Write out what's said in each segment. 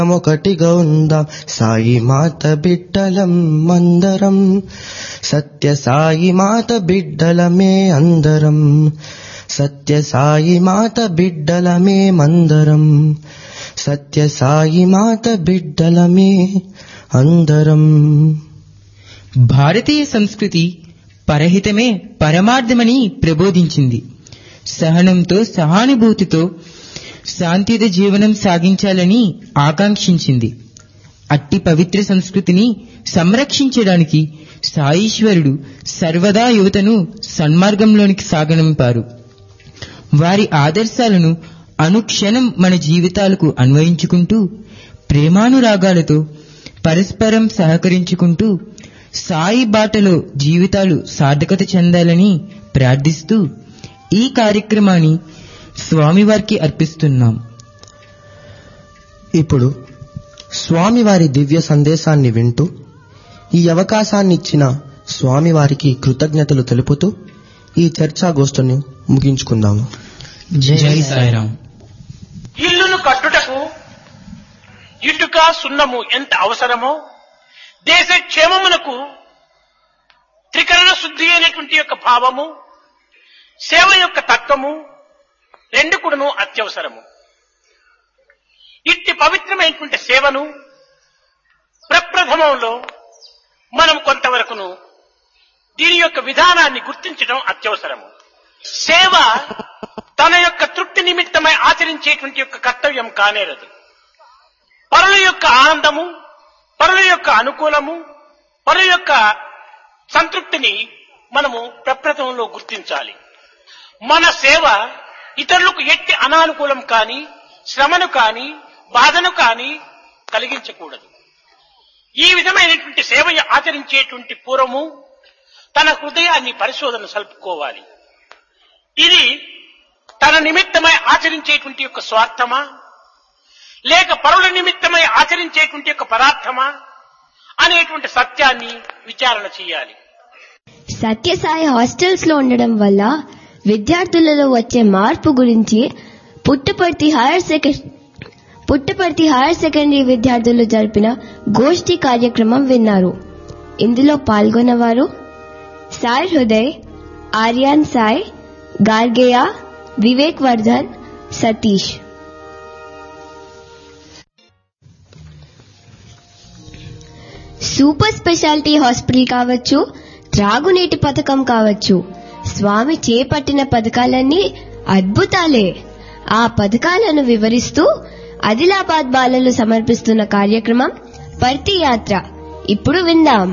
ఒకటిగా ఉందాం సాయి మాత బిడ్డలం అందరం, సత్య సాయి మాత బిడ్డలమే అందరం, సత్య సాయి మాత బిడ్డలమే మందరం, సత్య సాయి మాత బిడ్డలమే అందరం. భారతీయ సంస్కృతి పరహితమే పరమార్థమని ప్రబోధించింది. సహనంతో సహానుభూతితో శాంతియుత జీవనం సాగించాలని ఆకాంక్షించింది. అట్టి పవిత్ర సంస్కృతిని సంరక్షించడానికి సాయీశ్వరుడు సర్వదా యువతను సన్మార్గంలోనికి సాగనంపారు. వారి ఆదర్శాలను అనుక్షణం మన జీవితాలకు అన్వయించుకుంటూ ప్రేమానురాగాలతో పరస్పరం సహకరించుకుంటూ సాయి బాటలో జీవితాలు సార్థకత చెందాలని ప్రార్థిస్తూ ఈ కార్యక్రమాన్ని స్వామివారికి అర్పిస్తున్నాం. ఇప్పుడు స్వామివారి దివ్య సందేశాన్ని వింటూ ఈ అవకాశాన్ని ఇచ్చిన స్వామివారికి కృతజ్ఞతలు తెలుపుతూ ఈ చర్చాగోష్ఠిని ముగించుకుందాము. జై సాయిరామ్. ఇల్లును కట్టుటకు ఇటుక సున్నము ఎంత అవసరమో, దేశ క్షేమమునకు త్రికరణ శుద్ధి అయినటువంటి యొక్క భావము, సేవ యొక్క తత్వము రెండు కూడాను అత్యవసరము. ఇట్టి పవిత్రమైనటువంటి సేవను ప్రప్రథమంలో మనం కొంతవరకును దీని యొక్క విధానాన్ని గుర్తించడం అత్యవసరము. సేవ తన యొక్క తృప్తి నిమిత్తమై ఆచరించేటువంటి యొక్క కర్తవ్యం కానేరదు. పరుల యొక్క ఆనందము, పరుల యొక్క అనుకూలము, పరుల యొక్క సంతృప్తిని మనము ప్రప్రథమంలో గుర్తించాలి. మన సేవ ఇతరులకు ఎట్టి అనానుకూలం కాని, శ్రమను కాని, బాధను కాని కలిగించకూడదు. ఈ విధమైనటువంటి సేవ ఆచరించేటువంటి పూర్వము తన హృదయాన్ని పరిశోధన సల్పుకోవాలి. ఇది తన నిమిత్తమై ఆచరించేటువంటి యొక్క స్వార్థమా, లేక పరుల నిమిత్తమై ఆచరించేటువంటి యొక్క పరార్థమా అనేటువంటి సత్యాన్ని విచారణ చేయాలి. సత్యసాయి హాస్టల్స్ లో ఉండడం వల్ల విద్యార్థులలో వచ్చే మార్పు గురించి పుట్టపర్తి హైయర్ సెకండరీ విద్యార్థులు జరిపిన గోష్ఠి కార్యక్రమం విన్నారు. ఇందులో పాల్గొన్నవారు Sai Hriday, Aryan Sai, Gargeya, Vivek Vardhan, Satish. Super speciality hospital కావచ్చు, త్రాగునీటి పథకం కావచ్చు, స్వామి చేపట్టిన పథకాలన్నీ అద్భుతాలే. ఆ పథకాలను వివరిస్తూ ఆదిలాబాద్ బాలలు సమర్పిస్తున్న కార్యక్రమం పర్తి యాత్ర ఇప్పుడు విందాం.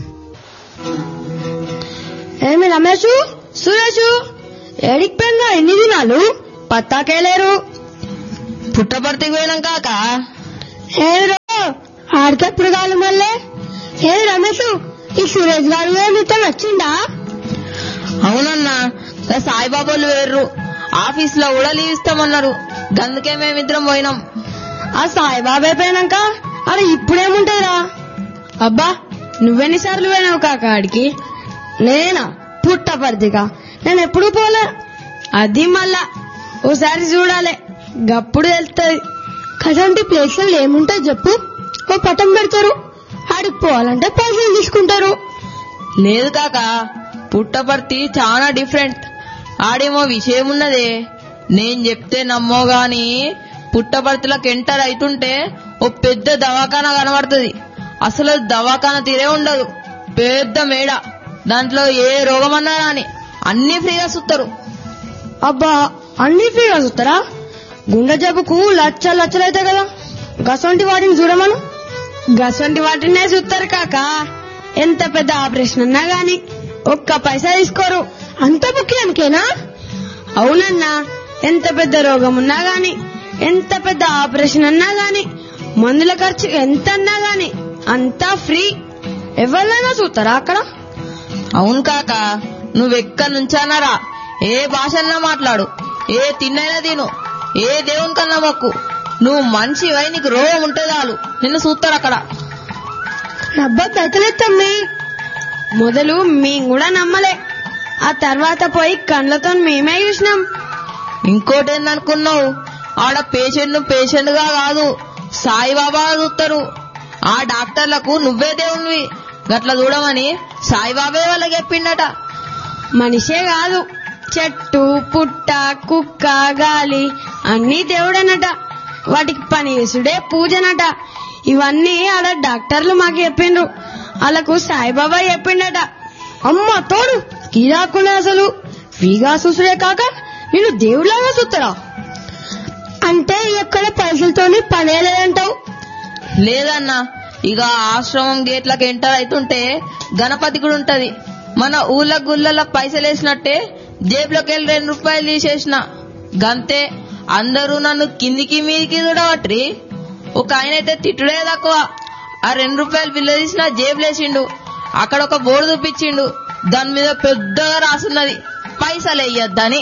ఏమి రమేషు, సురేషు ఏడికిపోయినా ఎన్ని దినాలు పత్తాకేలేరు? పుట్టపర్తికి పోయినాం కాక. ఏరో ఆడికెప్పుడు కాదు మళ్ళీ. ఏ రమేషు, ఈ సురేష్ గారు మీతో వచ్చిండా? అవునన్నా, సాయిబాబాలు వేర్రు, ఆఫీస్ లో కూడా లీవ్ ఇస్తామన్నారు. గందుకే మేమిద్దరం పోయినాం. ఆ సాయిబాబా అయిపోయినాక అది ఇప్పుడేముంటదిరా? అబ్బా, నువ్వెన్నిసార్లు పోయినావు కాక ఆడికి? నేనా పుట్టపర్తిగా? నేను ఎప్పుడు పోలే. అది మళ్ళా ఓసారి చూడాలి, గప్పుడు వెళ్తాయి. కదంటి ప్లేసులు ఏముంటాయి చెప్పు? ఓ పటం పెడతారు, ఆడికి పోవాలంటే పైసలు తీసుకుంటారు. లేదు కాక, పుట్టపర్తి చాలా డిఫరెంట్. ఆడేమో విషయం ఉన్నదే, నేను చెప్తే నమ్మో గాని పుట్టపర్తిలోకి ఎంటర్ అవుతుంటే ఓ పెద్ద దవాఖానా కనబడుతుంది. అసలు దవాఖానా తీరే ఉండదు, పెద్ద మేడ. దాంట్లో ఏ రోగమన్నా రాని అన్ని ఫ్రీగా చూస్తారు. అబ్బా, అన్ని ఫ్రీగా చూస్తారా? గుండె జబ్బుకు లక్షలు అవుతాయి కదా, గసంటి వాటిని చూడమను. గసంటి వాటినే చూస్తారు కాక. ఎంత పెద్ద ఆపరేషన్ అన్నా గాని ఒక్క పైసా తీసుకోరు. అంత ముఖ్యానికేనా? అవునన్నా, ఎంత పెద్ద రోగం ఉన్నా గాని, ఎంత పెద్ద ఆపరేషన్ అన్నా గాని, మందుల ఖర్చు ఎంత అన్నా గాని అంతా ఫ్రీ. ఎవరైనా చూస్తారా అక్కడ? అవును కాక, నువ్వెక్కడి నుంచానారా, ఏ భాషన్నా మాట్లాడు, ఏ తిన్నైనా తిను, ఏ దేవునికన్నా మొక్కు, నువ్వు మనిషివై నీకు రోగం ఉంటే చాలు నిన్ను చూస్తారు అక్కడ. డబ్బా బెతలేత్తమ్మి. మొదలు మేము కూడా నమ్మలే, ఆ తర్వాత పోయి కళ్ళతో మేమే చూసినాం. ఇంకోటేందనుకున్నావు, ఆడ పేషెంట్ గా కాదు, సాయిబాబా చూస్తారు. ఆ డాక్టర్లకు నువ్వే దేవునివి గట్ల చూడమని సాయిబాబే వాళ్ళకి చెప్పిండట. మనిషే కాదు, చెట్టు, పుట్ట, కుక్క, గాలి అన్నీ దేవుడనట. వాటికి పని చేసుడే పూజనట. ఇవన్నీ ఆడ డాక్టర్లు మాకు చెప్పిండ్రు. వాళ్ళకు సాయిబాబా చెప్పిండట. అమ్మ తోడు కీరాకునే అసలు ఫ్రీగా చూసుడే కాక నేను దేవుడిలాగా చూస్తారా? అంటే ఎక్కడ పైసలతోని పనే లేదంటావు? లేదన్నా, ఇక ఆశ్రమం గేట్లకు ఎంటర్ అవుతుంటే గణపతి కూడా ఉంటది. మన ఊళ్ళ గుళ్ళ పైసలు వేసినట్టే జేబులోకి వెళ్ళి 2 రూపాయలు తీసేసిన గంతే. అందరూ నన్ను కిందికి మీదికి చూడవట్రి. ఒక ఆయన అయితే తిట్టుడే తక్కువ. ఆ 2 రూపాయలు బిల్లు తీసిన జేబులేసిండు. అక్కడ ఒక బోర్డు చూపించిండు. దాని మీద పెద్దగా రాసున్నది పైసలు వేయొద్దని.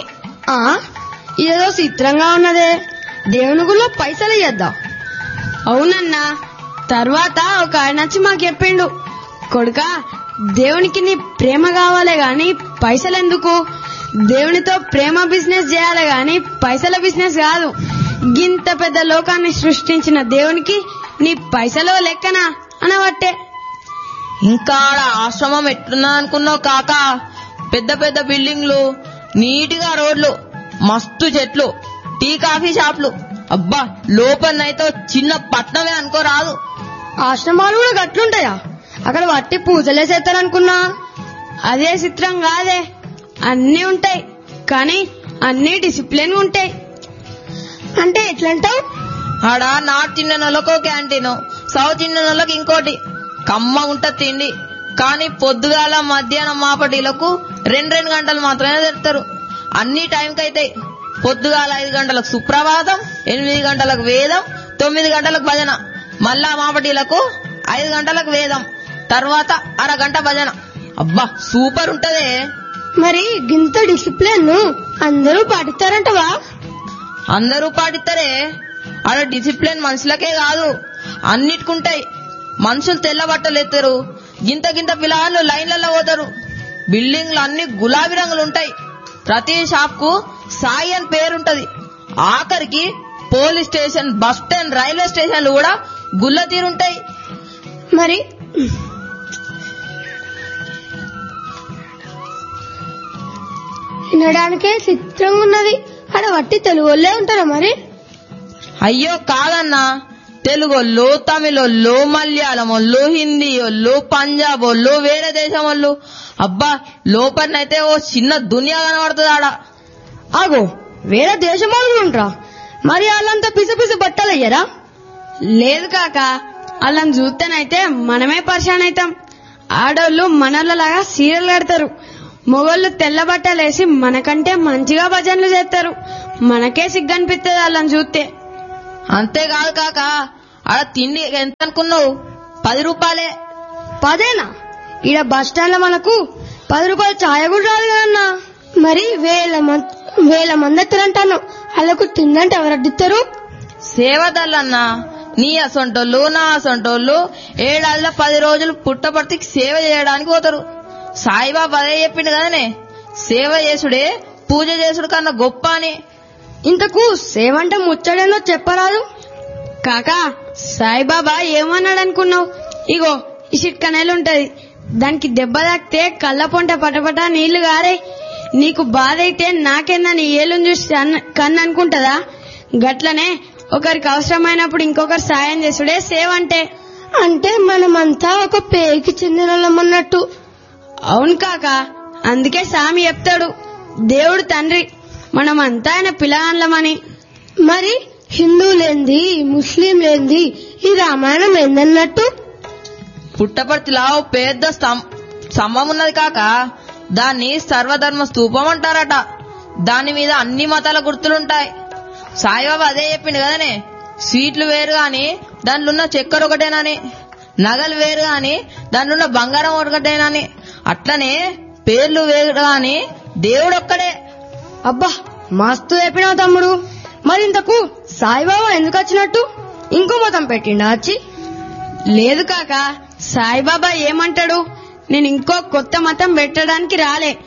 ఏదో చిత్రంగా ఉన్నదే, దేవుని గుళ్ళో పైసలు వేయద్దా? అవునన్నా. తర్వాత ఒక ఆయన వచ్చి మాకు చెప్పిండు, కొడుకా దేవునికి నీ ప్రేమ కావాలే గాని పైసలెందుకు? దేవునితో ప్రేమ బిజినెస్ చేయాలి గాని పైసల బిజినెస్ కాదు. గింత పెద్ద లోకాన్ని సృష్టించిన దేవునికి నీ పైసలో లెక్కనా అనవట్టే. ఇంకా ఆడ ఆశ్రమం ఎట్లున్నా అనుకున్నావు కాక? పెద్ద పెద్ద బిల్డింగ్లు, నీటిగా రోడ్లు, మస్తు చెట్లు, టీ కాఫీ షాప్లు. అబ్బా, లోపలనైతే చిన్న పట్నమే అనుకోరాదు. ఆశ్రమాలు కూడా గట్లుంటాయా? అక్కడ వట్టి పూజలే చేస్తారనుకున్నా. అదే చిత్రం కాదే, అన్నీ ఉంటాయి కానీ అన్ని డిసిప్లిన్ ఉంటాయి. అంటే ఎట్లంటావు? ఆడ north Indian వాళ్ళకో canteen, south Indian వాళ్ళకి ఇంకోటి. కమ్మ ఉంటది తిండి. కానీ పొద్దుగాల మధ్యాహ్నం మాపటీలకు 2 గంటలు మాత్రమే తెస్తారు. అన్ని టైంకి అయితే పొద్దుగాల 5 గంటలకు సుప్రభాతం, 8 గంటలకు వేదం, 9 గంటలకు భజన, మళ్ళా మాపటీలకు 5 గంటలకు వేదం, తర్వాత అరగంట భజన. అబ్బా సూపర్ ఉంటదే. మరి గింత డిసిప్లిన్ అందరూ పాటిస్తారంటవా? అందరూ పాటిస్తారే. ఆడ డిసిప్లిన్ మనుషులకే కాదు అన్నిటికుంటాయి. మనుషులు తెల్ల బట్టలు ఎత్తారు. గింత గింత పిల్లలు లైన్లలో పోతారు. బిల్డింగ్లు అన్ని గులాబీ రంగులు ఉంటాయి. ప్రతి షాప్ కు సాయి అని పేరుంటది. ఆఖరికి police station, bus stand, railway స్టేషన్లు కూడా గుల్ల తీరుంటాయి. మరి వినడానికే చిత్రంగా ఉన్నది. ఆడ వట్టి తెలుగు వాళ్ళే ఉంటారా మరి? అయ్యో కాదన్నా, తెలుగోళ్ళు, తమిళోళ్ళు, మలయాళమోళ్ళు, హిందీ వాళ్ళు, పంజాబ్ వాళ్ళు, వేరే దేశం వాళ్ళు. అబ్బా లోపలనైతే ఓ చిన్న దునియా కనబడుతుంది ఆడ. ఆగో, వేరే దేశం వాళ్ళు ఉంటారా? మరి వాళ్ళంతా పిసి పిసి బట్టలు అయ్యారా? లేదు కాక, వాళ్ళని చూస్తేనైతే మనమే పరిశాన్ అవుతాం. ఆడోళ్ళు మనలాగా సీరియల్ కడతారు. మొగోళ్ళు తెల్ల బట్టలు వేసి మనకంటే మంచిగా భజనలు చేస్తారు. మనకే సిగ్గనిపిస్తుంది వాళ్ళని చూస్తే. అంతేకాదు కాక, ఆడ తిండి ఎంత అనుకున్నావు? 10 రూపాయలే. 10ఏనా? ఈడ బస్ స్టాండ్ లో మనకు 10 రూపాయలు ఛాయ కూడా రాదు కదన్నా. మరి వేల మంది ఎత్తారంటాను. వాళ్ళకు తిందంటే ఎవరు అడ్డిస్తారు? సేవదల్లన్నా, నీ అసొంటోళ్ళు నా అసొంటోళ్ళు ఏడాదిలో 10 రోజులు పుట్టపర్తికి సేవ చేయడానికి పోతారు. సాయిబాబా అదే చెప్పిండు కదనే, సేవ చేసుడే పూజ చేసుడు కన్నా గొప్ప అని. ఇంతకు సేవ అంటే ముచ్చడేనో చెప్పరాదు? కాకా, సాయిబాబా ఏమన్నాడు అనుకున్నావు? ఇగో ఈ చిట్కనేలు ఉంటది, దానికి దెబ్బ తాకితే కళ్ళ పొంట పటపట నీళ్లు గారే. నీకు బాధ అయితే నాకేందని ఏలుని చూసి కన్ను అనుకుంటదా? గట్లనే ఒకరికి అవసరమైనప్పుడు ఇంకొకరు సాయం చేసుడే సేవ అంటే. అంటే మనమంతా ఒక పేరుకి చెందినమన్నట్టు. అవును కాక, అందుకే స్వామి చెప్తాడు, దేవుడు తండ్రి, మనమంతా ఆయన పిల్లగాండ్లమని. మరి హిందువులేంది, ముస్లిం లేంది, ఈ రామాయణం ఏందన్నట్టు? పుట్టపర్తిలో పెద్ద స్తంభం ఉన్నది కాక, దాన్ని సర్వధర్మ స్తూపం అంటారట. దాని మీద అన్ని మతాల గుర్తులుంటాయి. సాయిబాబా అదే చెప్పిండు కదనే, స్వీట్లు వేరు గాని దాంట్లో ఉన్న చక్కెర ఒకటేనని, నగలు వేరు గాని దాంట్లో ఉన్న బంగారం ఒకటేనని, అట్లనే పేర్లు వేరు గాని దేవుడు ఒక్కడే. అబ్బా మస్తు చెప్పినావు తమ్ముడు. మరి ఇంతకు సాయిబాబా ఎందుకు వచ్చినట్టు? ఇంకో మతం పెట్టిండా వచ్చి? లేదు కాక, సాయిబాబా ఏమంటాడు, నేను ఇంకో కొత్త మతం పెట్టడానికి రాలే,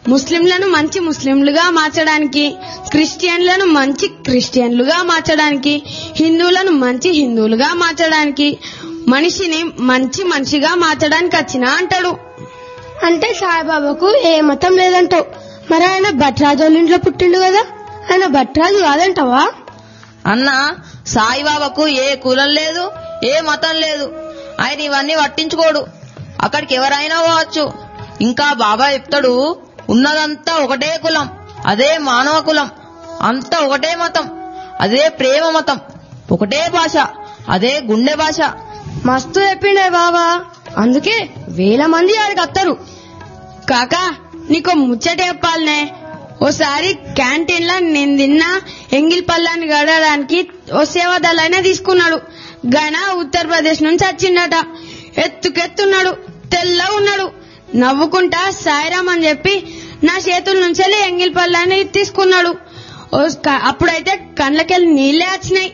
ముస్లింలను మంచి ముస్లింలుగా మార్చడానికి, క్రిస్టియన్లను మంచి క్రిస్టియన్లుగా మార్చడానికి, హిందువులను మంచి హిందువులుగా మార్చడానికి, మనిషిని మంచి మనిషిగా మార్చడానికి వచ్చినా అంటాడు. అంటే సాయిబాబాకు ఏ మతం లేదంటావు. మరి ఆయన భట్రాజోళ్ళ ఇంట్లో పుట్టిండు కదా, ఆయన భట్రాజు కాదంటావా? అన్నా, సాయిబాబాకు ఏ కులం లేదు, ఏ మతం లేదు. ఆయన ఇవన్నీ పట్టించుకోడు. అక్కడికి ఎవరైనా పోవచ్చు. ఇంకా బాబా చెప్తాడు, ఉన్నదంతా ఒకటే కులం, అదే మానవ కులం. అంతా ఒకటే మతం, అదే ప్రేమ మతం. ఒకటే భాష, అదే గుండె భాష. మస్తు చెప్పిండే బాబా, అందుకే వేల మంది ఆడికి వస్తారు. కాకా, నీకో ముచ్చట చెప్పాలనే. ఓసారి క్యాంటీన్ లో నేను తిన్న ఎంగిల్ పళ్ళాన్ని గడడానికి ఓ సేవాదళైనా తీసుకున్నాడు. గన ఉత్తరప్రదేశ్ నుంచి వచ్చిండట. ఎత్తుకెత్తున్నాడు, తెల్ల ఉన్నాడు. నవ్వుకుంటా సాయిరామ్ అని చెప్పి నా చేతుల నుంచి ఎంగిల్ పళ్ళాన్ని తీసుకున్నాడు. అప్పుడైతే కళ్ళకెళ్ళి నీళ్లే వచ్చినాయి.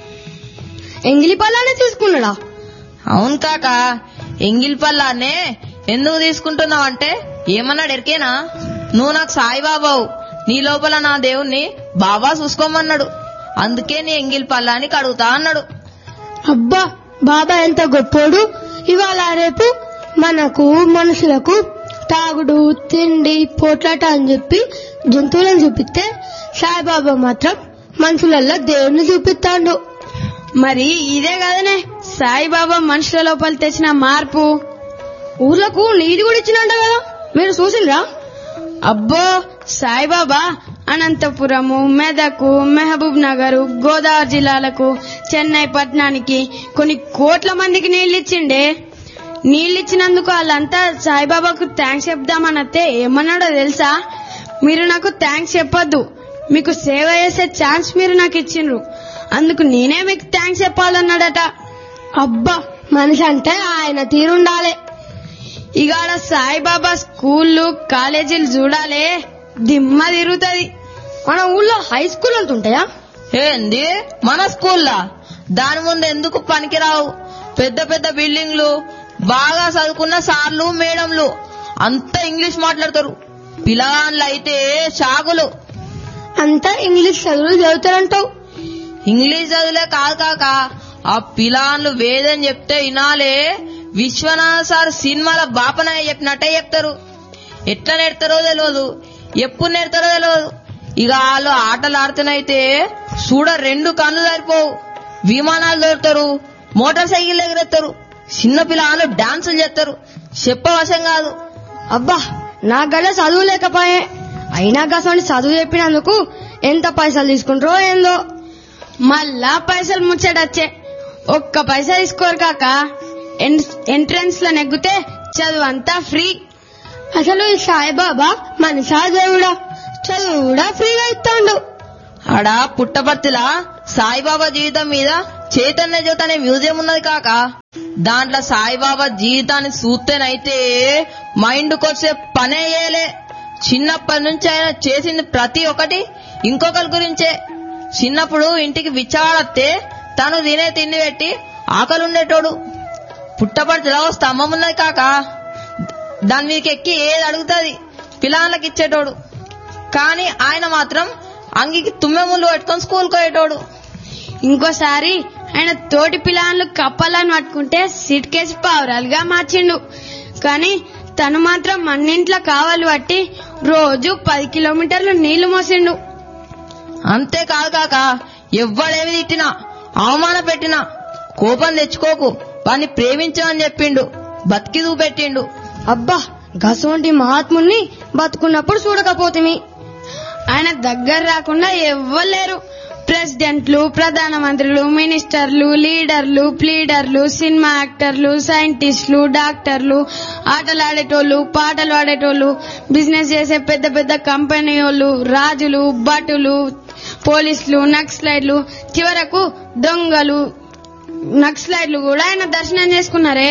ఎంగిలి పళ్ళాన్ని తీసుకున్నాడా? అవును కాక, ఎంగిల్ పళ్ళాన్నే ఎందుకు తీసుకుంటున్నావు అంటే ఏమన్నాడు ఎరికేనా? నువ్వు నాకు సాయిబాబావు, నీ లోపల నా దేవుణ్ణి బాబా చూసుకోమన్నాడు. అందుకే నీ ఎంగిల్ పళ్ళాన్ని కడుగుతా అన్నాడు. అబ్బా, బాబా ఎంత గొప్పోడు. ఇవాళ రేపు మనకు మనుషులకు తాగుడు, తిండి, పోట్లాట అని చెప్పి జంతువులను చూపిస్తే సాయిబాబా మాత్రం మనుషులలో దేవుణ్ణి చూపిస్తాడు. మరి ఇదే కదనే సాయిబాబా మనుషుల లోపల తెచ్చిన మార్పు. ఊర్లకు నీటి కూడా ఇచ్చినంట కదా, మీరు చూసిండ్రా? అబ్బో, సాయిబాబా అనంతపురము, మెదకు, మహబూబ్ నగర్, గోదావరి జిల్లాలకు, చెన్నై పట్టణానికి కొన్ని కోట్ల మందికి నీళ్ళిచ్చిండే. నీళ్ళిచ్చినందుకు వాళ్ళంతా సాయిబాబాకు థ్యాంక్స్ చెప్దామనతే ఏమన్నాడో తెలుసా? మీరు నాకు థ్యాంక్స్ చెప్పొద్దు, మీకు సేవ చేసే ఛాన్స్ మీరు నాకు ఇచ్చిండ్రు, అందుకు నేనే మీకు థ్యాంక్స్ చెప్పాలన్నాడట. అబ్బా, మనిషి అంటే ఆయన తీరుండాలి. ఇగాడ సాయిబాబా స్కూళ్ళు, కాలేజీలు చూడాలే, దిమ్మ తిరుగుతుంది. మన ఊళ్ళో హై స్కూల్ అంటుంటాయా? ఏంది మన స్కూల్లా? దాని ముందు ఎందుకు పనికిరావు పెద్ద పెద్ద బిల్డింగ్లు, బాగా చదువుకున్న సార్లు, మేడంలు అంతా ఇంగ్లీష్ మాట్లాడతారు. పిల్లగాళ్ళు అయితే షాకులు. అంతా ఇంగ్లీష్ చదువులు చదువుతారంటావు? ఇంగ్లీష్ చదువులే కాదు కాక, ఆ పిల్లగాళ్ళు వేదం చెప్తే వినాలే. విశ్వనాథ్ సార్ సినిమాల బాపనాయ చెప్పినట్టే చెప్తారు. ఎట్లా నేర్తారో తెలియదు, ఎప్పుడు నేర్తారో తెలియదు. ఇక వాళ్ళు ఆటలు ఆడుతున్నైతే చూడ 2 కళ్ళు సరిపోవు. విమానాలు దొరుకుతారు, మోటార్ సైకిల్ ఎగరేస్తారు, చిన్న పిల్లలు డాన్సులు చేస్తారు. చెప్పవశం కాదు. అబ్బా, నా గడ చదువు లేకపోయే, అయినా గసండి చదువు చెప్పినందుకు ఎంత పైసలు తీసుకుంటారో ఏందో. మళ్ళా పైసలు ముచ్చటచ్చే. ఒక్క పైసా తీసుకోరు కాక. ఎంట్రన్స్ లో నెగ్గితే చదువు అంతా ఫ్రీ. అసలు ఈ సాయిబాబా మనిషా దేవుడా? చదువు కూడా ఫ్రీగా ఇస్తాడు. ఆడ పుట్టపర్తిలా సాయిబాబా జీవితం మీద చైతన్య జ్యోతి అనే మ్యూజియం ఉన్నది కాక. దాంట్లో సాయిబాబా జీవితాన్ని చూస్తేనైతే మైండ్కొచ్చే పనే చేయలే. చిన్నప్పటి నుంచి ఆయన చేసింది ప్రతి ఒక్కటి ఇంకొకరి గురించే. చిన్నప్పుడు ఇంటికి బిచ్చవాడత్తే తను తినే తిండి పెట్టి ఆకలుండేటోడు. పుట్టపర్తిలో స్తంభం ఉన్నది కాక, దాని మీదకి ఎక్కి ఏది అడుగుతుంది పిల్లలకి ఇచ్చేటోడు. కానీ ఆయన మాత్రం అంగికి తుమ్మెముళ్ళు పెట్టుకొని స్కూల్కి పోయేటోడు. ఇంకోసారి ఆయన తోటి పిల్లలు కప్పలను పట్టుకుంటే సిట్కేసి పావురాలుగా మార్చిండు. కానీ తను మాత్రం మన్నింట్లో కావాలి పట్టి రోజు 10 కిలోమీటర్లు నీళ్లు మోసిండు. అంతేకాదు కాక, ఎవ్వడేమి తిట్టినా, అవమాన పెట్టినా కోపం తెచ్చుకోకు, వాణ్ణి ప్రేమించమని చెప్పిండు, బతికి చూపెట్టిండు. అబ్బా, గసోంటి మహాత్ముని బతుకున్నప్పుడు చూడకపోతిమి. ఆయన దగ్గర రాకుండా ఎవ్వలేరు. ప్రెసిడెంట్లు, ప్రధానమంత్రులు, మినిస్టర్లు, లీడర్లు, ప్లీడర్లు, సినిమా యాక్టర్లు, సైంటిస్టులు, డాక్టర్లు, ఆటలాడేటోళ్ళు, పాటలు ఆడేటోళ్ళు, బిజినెస్ చేసే పెద్ద పెద్ద కంపెనీ వాళ్ళు, రాజులు, భటులు, పోలీసులు, నక్సలైట్లు, చివరకు దొంగలు, నక్సలైట్లు కూడా ఆయన దర్శనం చేసుకున్నారే.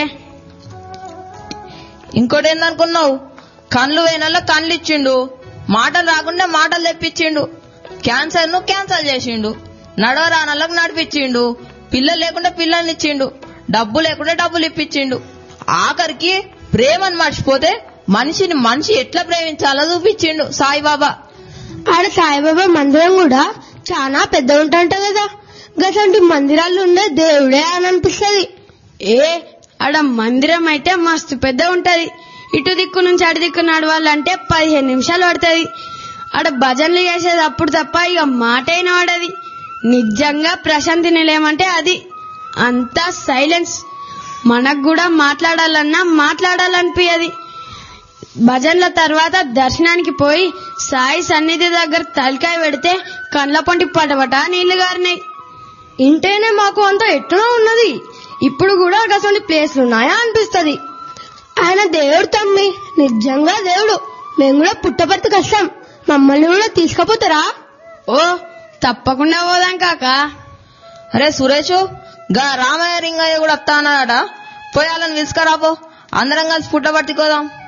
ఇంకోటి ఏందనుకున్నావు? కళ్ళు వేనల్లో కళ్ళు ఇచ్చిండు, మాటలు రాకుండా మాటలు తెప్పించిండు, క్యాన్సర్ ను క్యాన్సల్ చేసిండు, నడవరానలకు నడిపించిండు, పిల్లలు లేకుండా పిల్లల్ని ఇచ్చిండు, డబ్బు లేకుండా డబ్బులు ఇప్పించిండు. ఆఖరికి ప్రేమను మర్చిపోతే మనిషిని మనిషి ఎట్లా ప్రేమించాలో చూపించిండు సాయిబాబా. ఆడ సాయిబాబా మందిరం కూడా చాలా పెద్ద ఉంటాంట కదా, గసంటి మందిరాలు ఉండే దేవుడే అని అనిపిస్తుంది. ఆడ మందిరం అయితే మస్తు పెద్ద ఉంటది. ఇటు దిక్కు నుంచి అటు దిక్కు నడవాలంటే 15 నిమిషాలు పడుతుంది. ఆడ భజనలు చేసేది అప్పుడు తప్ప ఇక మాట అయిన వాడది. నిజంగా ప్రశాంతి నిలయమంటే అది. అంతా సైలెన్స్. మనకు కూడా మాట్లాడాలనిపించదు. భజనల తర్వాత దర్శనానికి పోయి సాయి సన్నిధి దగ్గర తలకాయ పెడితే కండ్ల పొంటి పటపట నీళ్లు గారినాయి. ఇంటేనే మాకు అంతా ఎట్లా ఉన్నది. ఇప్పుడు కూడా అటువంటి ప్లేస్లు ఉన్నాయా అనిపిస్తుంది. ఆయన దేవుడు తమ్మి, నిజంగా దేవుడు. మేము కూడా పుట్టపర్తికి వస్తాం, మమ్మల్ని కూడా తీసుకుపోతారా? తప్పకుండా పోదాం కాక. అరే సురేషు, గా రామయ్య రింగయ్య కూడా వస్తా అన్నాడట, పోయాలని తీసుకురాపో, అందరం కలిసి పుట్టపర్తికి పోదాం.